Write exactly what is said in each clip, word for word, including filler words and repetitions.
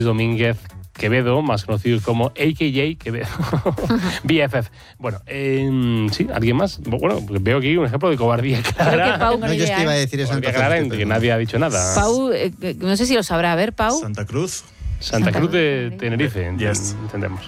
Domínguez Quevedo, más conocido como A K J Quevedo, B F F. Bueno, eh, sí, ¿alguien más? Bueno, veo aquí un ejemplo de cobardía clara. Creo que Pau, no, yo es que iba a decir eso antes. Clara en que nadie ha dicho nada. Pau, eh, no sé si lo sabrá. A ver, Pau. Santa Cruz. Santa, Santa Cruz de Tenerife, ent yes. entendemos.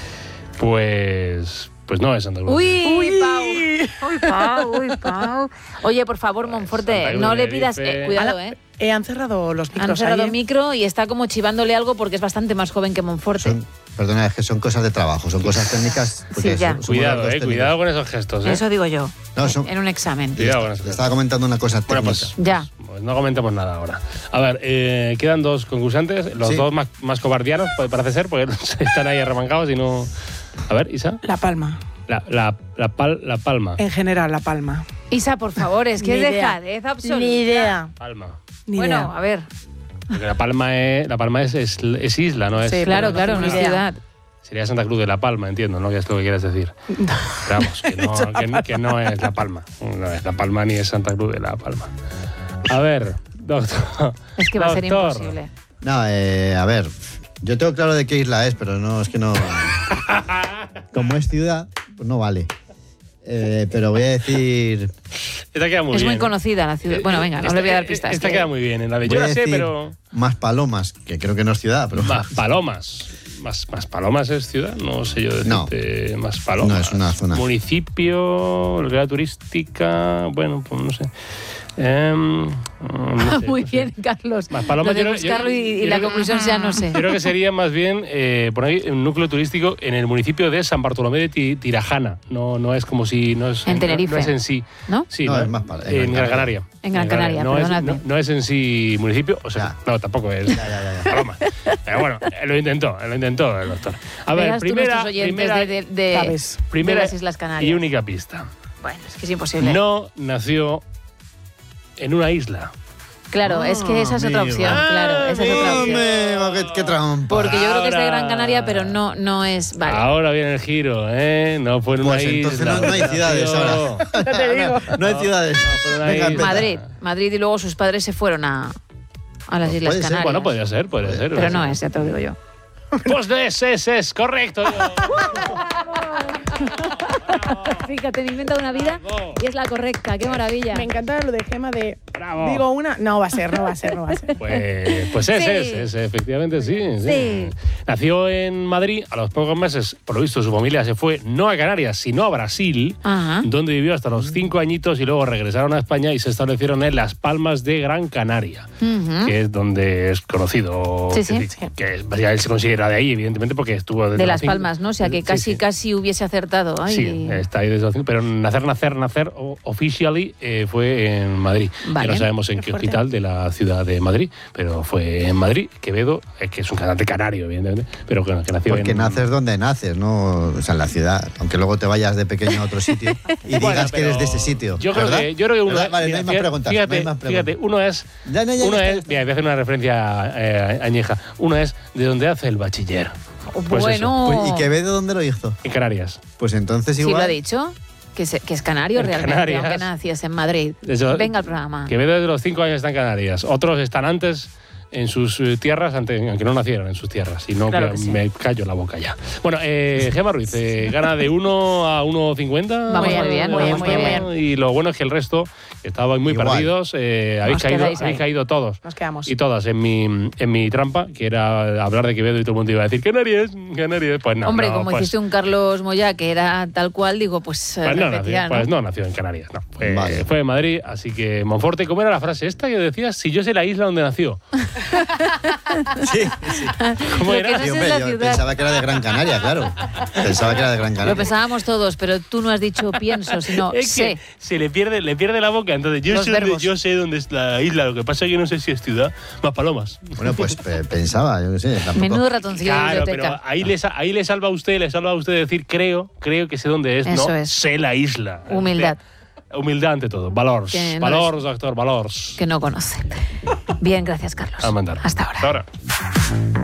Pues... Pues no es Santa Cruz. Uy, uy, Pau. Uy, Pau, uy, Pau. Oye, por favor, Monforte, no le pidas... Eh, cuidado, ¿eh? Eh, han cerrado los micros. Han cerrado ahí, el micro y está como chivándole algo porque es bastante más joven que Monforte. Son, perdona, es que son cosas de trabajo, son cosas técnicas. Sí, ya. Son, cuidado, eh, cuidado con esos gestos, ¿eh? Eso digo yo, no, son, en un examen. Cuidado con eso. Le estaba comentando una cosa técnica. Bueno, pues, ya. Pues no comentemos nada ahora. A ver, eh, quedan dos concursantes, los sí. dos más, más cobardianos, parece ser, porque están ahí arremangados y no... A ver, Isa. La Palma. La, la, la, pal, la Palma. En general, La Palma. Isa, por favor, es que es dejadez absoluta. Ni idea. Palma. Ni bueno, idea. a ver. Porque La Palma es, la Palma es, es, es isla, ¿no? Es, sí, claro, claro, no es ciudad. Sería Santa Cruz de La Palma, entiendo, ¿no? Que es lo que quieres decir. Pero vamos, que no, que, que no es La Palma. No es La Palma ni es Santa Cruz de La Palma. A ver, doctor. Es que va doctor. a ser imposible. No, eh, a ver, yo tengo claro de qué isla es, pero no, es que no... Como es ciudad, pues no vale. Eh, pero voy a decir... Esta queda muy es bien. muy conocida la ciudad. Bueno, venga, no esta, le voy a dar pistas. Esta que... queda muy bien. En la de yo la sé, pero... Más Palomas, que creo que no es ciudad, pero... Más Palomas. Más, más Palomas es ciudad, no sé yo decirte. No. Más Palomas. No, es una zona. Municipio, localidad turística, bueno, pues no sé. Eh, no ah, sé, muy no bien, sé. Carlos. Más Paloma, Lo de yo, buscarlo yo, y, y yo la creo, conclusión sea no sé. Creo que sería más bien eh, por ahí un núcleo turístico en el municipio de San Bartolomé de Tirajana. No, no es como si... No es, en Tenerife. No, no es en sí. ¿No? Sí, no, no es más para, en, en Gran Canaria. En Gran Canaria, no perdóname. Es, no, no es en sí municipio, o sea, ya. no, tampoco es ya, ya, ya. Paloma. Pero bueno, lo intentó, lo intentó el doctor. A ver, Verás primera, tú primera, de, de, de, primera de las Islas Canarias. Y única pista. Bueno, es que es imposible. No nació en una isla. Claro, es que esa es otra opción, ah, claro, esa es otra opción. Qué, qué trampa. Porque yo creo que es de Gran Canaria, pero no, no es... Vale. Ahora viene el giro, ¿eh? No fue en pues una entonces isla. No, no hay ciudades ahora. Ya te digo. No, no hay ciudades. No, Venga, Madrid, Madrid y luego sus padres se fueron a, a las pues Islas puede Canarias. Ser, bueno, podría ser, podría ser. Pero no es, ya te lo digo yo. Pues es, es, es, correcto. Fíjate, me inventa una vida y es la correcta, qué maravilla. Me encanta lo de Gema de... Bravo. Digo una... No va a ser, no va a ser, no va a ser. Pues, pues es, sí. es, es, efectivamente sí, sí. Sí. Nació en Madrid, a los pocos meses, por lo visto, su familia se fue no a Canarias, sino a Brasil, Ajá. donde vivió hasta los cinco añitos y luego regresaron a España y se establecieron en Las Palmas de Gran Canaria, uh-huh. que es donde es conocido, sí, que, sí. que básicamente se considera de ahí, evidentemente, porque estuvo desde de los Las cinco. Palmas, ¿no? O sea, que casi, sí, sí. casi hubiese acertado. Ay. Sí, está ahí desde los cinco, pero nacer, nacer, nacer, officially eh, fue en Madrid. Vale. Ya no sabemos en qué, qué hospital de la ciudad de Madrid, pero fue en Madrid. Quevedo, eh, que es un cantante canario, evidentemente, pero que, que nació Porque en... naces donde naces, no, o sea, en la ciudad, aunque luego te vayas de pequeño a otro sitio y bueno, digas que eres de ese sitio. Yo creo ¿verdad? que, yo creo que uno ¿verdad? Vale, mira, no hay más fíjate, preguntas. Fíjate, no hay más preguntas. fíjate, uno es, ya, ya, ya, uno ya, es, está. mira, voy a hacer una referencia eh, añeja. Uno es de donde hace el bachiller. Pues bueno. Pues, ¿y Quevedo dónde lo hizo? En Canarias. Pues entonces igual. Sí, lo ha dicho. Que, se, que es canario en realmente, Canarias. aunque naciese en Madrid. Eso, Venga al programa. Quevedo desde los cinco años está en Canarias. Otros están antes en sus tierras, aunque no nacieron en sus tierras. Y no, claro que sí. me callo la boca ya. Bueno, eh, Gema Ruiz, eh, gana de uno a uno cincuenta. Vamos muy bien, muy bien, muy bien. bien. Y lo bueno es que el resto, que estaban muy Igual. perdidos, eh, habéis, caído, habéis caído todos. Nos quedamos. Y todas en mi, en mi trampa, que era hablar de Quevedo y todo el mundo iba a decir Canarias, Canarias. Pues no. Hombre, no, como pues, hiciste un Carlos Moya que era tal cual, digo, pues, pues, no, repetía, nació, ¿no? pues no nació en Canarias, no. Fue, Vale. fue en Madrid, así que Monforte, ¿cómo era la frase esta que decías? Si yo sé la isla donde nació. Sí, sí. ¿Cómo Lo era? que no Sí, sé hombre, es la yo ciudad. pensaba que era de Gran Canaria, claro. Pensaba que era de Gran Canaria. Lo pensábamos todos, pero tú no has dicho pienso, sino Es sé. que se le pierde, le pierde la boca. Entonces, yo Los sé, dónde, verbos. yo sé dónde es la isla. Lo que pasa es que no sé si es ciudad. Más Palomas. Bueno, pues pe- pensaba, yo qué sé. Tampoco. Menudo ratoncillo de Claro, biblioteca. pero ahí le, sa- ahí le salva a usted, le salva a usted decir creo, creo que sé dónde es. Eso no, es. sé la isla. Humildad. Humildad ante todo. Valors. Que no Valors, doctor, valors. Que no conoce. Bien, gracias, Carlos. A mandar. Hasta ahora. Hasta ahora.